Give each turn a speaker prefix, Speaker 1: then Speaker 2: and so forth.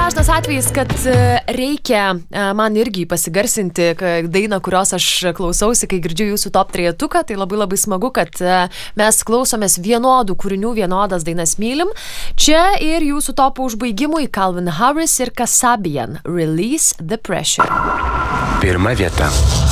Speaker 1: dažnas atvejis, kad reikia man irgi pasigarsinti dainą, kurios aš klausausi, kai girdžiu jūsų top 3-tuką, tai labai labai smagu, kad mes klausomės vienodų kūrinių, vienodas dainas mylim. Čia ir jūsų topų užbaigimui Calvin Harris ir Kasabian, Release the Pressure.
Speaker 2: Pirma vieta.